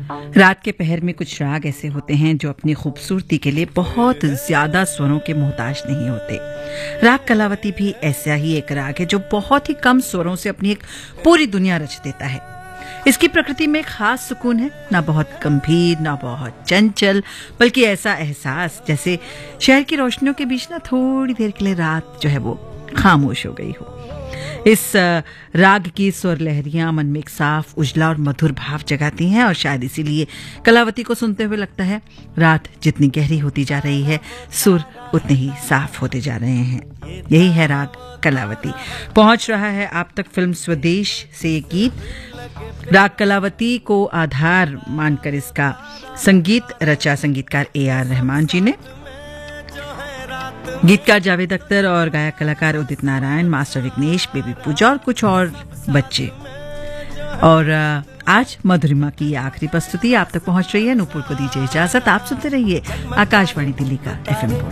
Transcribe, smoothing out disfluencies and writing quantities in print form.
रात के पहर में कुछ राग ऐसे होते हैं जो अपनी खूबसूरती के लिए बहुत ज्यादा स्वरों के मोहताज नहीं होते। राग कलावती भी ऐसा ही एक राग है जो बहुत ही कम स्वरों से अपनी एक पूरी दुनिया रच देता है। इसकी प्रकृति में एक खास सुकून है, ना बहुत गंभीर ना बहुत चंचल, बल्कि ऐसा एहसास जैसे शहर की रोशनियों के बीच ना थोड़ी देर के लिए रात जो है वो खामोश हो गई हो। इस राग की स्वर लहरियां मन में एक साफ, उजला और मधुर भाव जगाती हैं और शायद इसीलिए कलावती को सुनते हुए लगता है रात जितनी गहरी होती जा रही है, सुर उतने ही साफ होते जा रहे हैं। यही है राग कलावती। पहुंच रहा है आप तक फिल्म स्वदेश से ये गीत। राग कलावती को आधार मानकर इसका संगीत रचा संगीतकार AR रहमान जी ने। गीतकार जावेद अख्तर और गायक कलाकार उदित नारायण, मास्टर विघ्नेश, बेबी पूजा और कुछ और बच्चे। और आज मधुरिमा की आखिरी प्रस्तुति आप तक पहुंच रही है। नूपुर को दीजिए इजाजत। आप सुनते रहिए आकाशवाणी दिल्ली का FM।